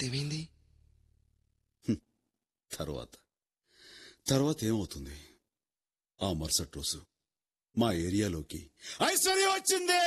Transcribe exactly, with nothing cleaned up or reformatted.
ఏమైంది? తర్వాత తర్వాత ఏమవుతుంది? ఆ మరుసటి రోజు మా ఏరియాలోకి ఐశ్వర్య వచ్చింది.